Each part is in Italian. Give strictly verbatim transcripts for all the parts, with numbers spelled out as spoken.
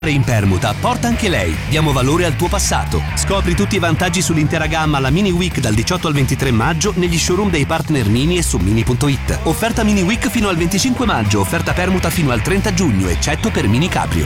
In permuta, porta anche lei. Diamo valore al tuo passato. Scopri tutti i vantaggi sull'intera gamma alla Mini Week dal diciotto al ventitré maggio negli showroom dei partner Mini e su mini punto it. Offerta Mini Week fino al venticinque maggio, offerta permuta fino al trenta giugno, eccetto per Mini Caprio.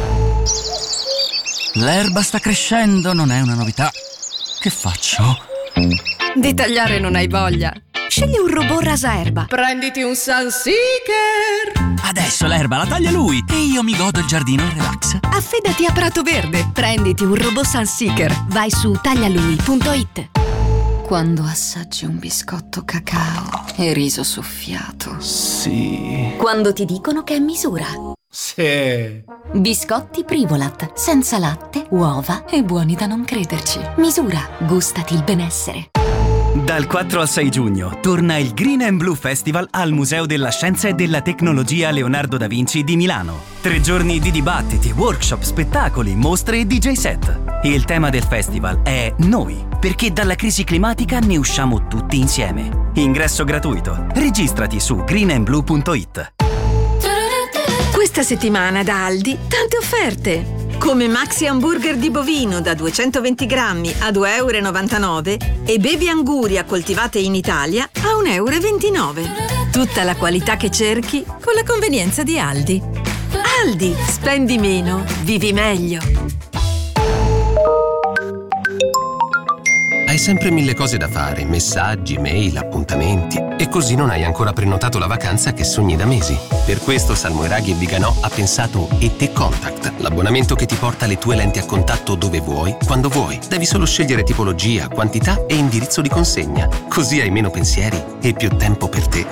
L'erba sta crescendo, non è una novità. Che faccio? Di tagliare non hai voglia? Scegli un robot rasaerba. Prenditi un Sunseeker. Adesso l'erba la taglia lui e io mi godo il giardino in relax. Affidati a Prato Verde. Prenditi un robot Sunseeker. Vai su taglialui punto it. Quando assaggi un biscotto cacao e riso soffiato. Sì. Quando ti dicono che è misura. Sì. Biscotti Privolat, senza latte, uova e buoni da non crederci. Misura, gustati il benessere. Dal quattro al sei giugno torna il Green and Blue Festival al Museo della Scienza e della Tecnologia Leonardo da Vinci di Milano. Tre giorni di dibattiti, workshop, spettacoli, mostre e D J set. Il tema del festival è Noi, perché dalla crisi climatica ne usciamo tutti insieme. Ingresso gratuito. Registrati su green and blue punto it. Questa settimana da Aldi tante offerte. Come Maxi Hamburger di bovino da duecentoventi grammi a due e novantanove euro e Baby Anguria coltivate in Italia a un e ventinove euro. Tutta la qualità che cerchi con la convenienza di Aldi. Aldi, spendi meno, vivi meglio. Hai sempre mille cose da fare, messaggi, mail, appuntamenti, e così non hai ancora prenotato la vacanza che sogni da mesi. Per questo Salmoiraghi e Viganò ha pensato E T Contact, l'abbonamento che ti porta le tue lenti a contatto dove vuoi, quando vuoi. Devi solo scegliere tipologia, quantità e indirizzo di consegna. Così hai meno pensieri e più tempo per te.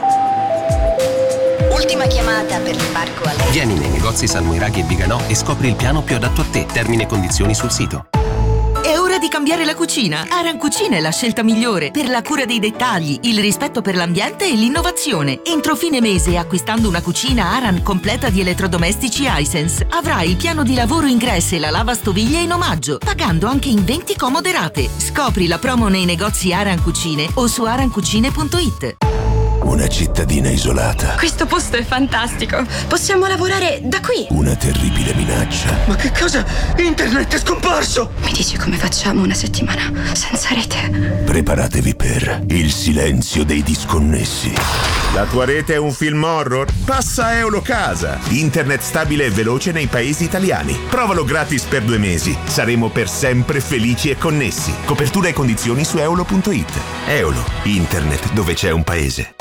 Ultima chiamata per l'imbarco a lei. Vieni nei negozi Salmoiraghi e Viganò e scopri il piano più adatto a te. Termini e condizioni sul sito. È ora di cambiare la cucina. Aran Cucina è la scelta migliore per la cura dei dettagli, il rispetto per l'ambiente e l'innovazione. Entro fine mese, acquistando una cucina Aran completa di elettrodomestici Hisense, avrai il piano di lavoro ingresso e la lavastoviglie in omaggio, pagando anche in venti comode rate. Scopri la promo nei negozi Aran Cucine o su aran cucine punto it. Una cittadina isolata. Questo posto è fantastico. Possiamo lavorare da qui. Una terribile minaccia. Ma che cosa? Internet è scomparso! Mi dici come facciamo una settimana senza rete? Preparatevi per il silenzio dei disconnessi. La tua rete è un film horror? Passa a Eulocasa. Internet stabile e veloce nei paesi italiani. Provalo gratis per due mesi. Saremo per sempre felici e connessi. Copertura e condizioni su eulo punto it. Eolo, internet dove c'è un paese.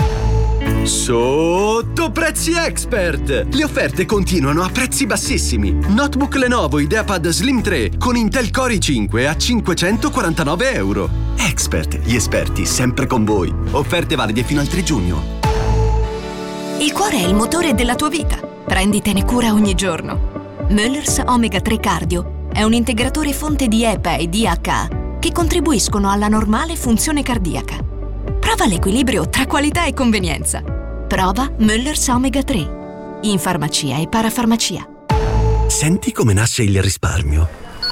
Sotto Prezzi Expert! Le offerte continuano a prezzi bassissimi. Notebook Lenovo IdeaPad Slim tre con Intel Core i cinque a cinquecentoquarantanove euro. Expert, gli esperti sempre con voi. Offerte valide fino al tre giugno. Il cuore è il motore della tua vita. Prenditene cura ogni giorno. Möller's Omega tre Cardio è un integratore fonte di E P A e D H A che contribuiscono alla normale funzione cardiaca. Prova l'equilibrio tra qualità e convenienza. Prova Möller's Omega tre. In farmacia e parafarmacia. Senti come nasce il risparmio.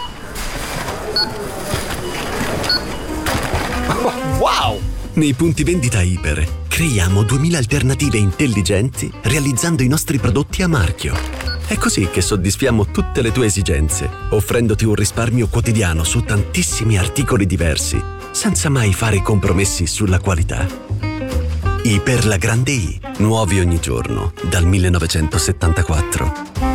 Wow! Nei punti vendita Iper creiamo duemila alternative intelligenti realizzando i nostri prodotti a marchio. È così che soddisfiamo tutte le tue esigenze, offrendoti un risparmio quotidiano su tantissimi articoli diversi, senza mai fare compromessi sulla qualità. Iper la grande I, nuovi ogni giorno, dal millenovecentosettantaquattro.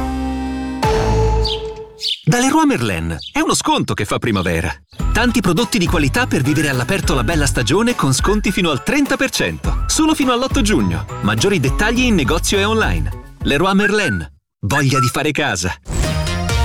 Da Leroy Merlin è uno sconto che fa primavera. Tanti prodotti di qualità per vivere all'aperto la bella stagione con sconti fino al trenta per cento. Solo fino all'otto giugno. Maggiori dettagli in negozio e online. Leroy Merlin. Voglia di fare casa.